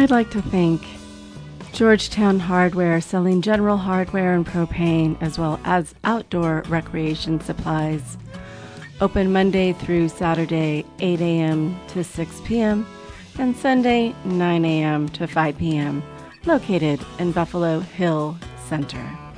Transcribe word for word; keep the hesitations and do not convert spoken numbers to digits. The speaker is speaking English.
I'd like to thank Georgetown Hardware, selling general hardware and propane, as well as outdoor recreation supplies. Open Monday through Saturday, eight a.m. to six p.m., and Sunday, nine a.m. to five p.m., located in Buffalo Hill Center.